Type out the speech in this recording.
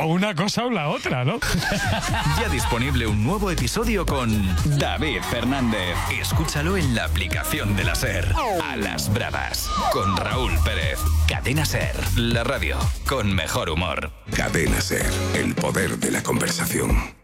O una cosa o la otra, ¿no? Ya disponible un nuevo episodio con David Fernández. Escúchalo en la aplicación de la SER. A las bravas, con Raúl Pérez. Cadena SER, la radio con mejor humor. Cadena SER, el poder de la conversación.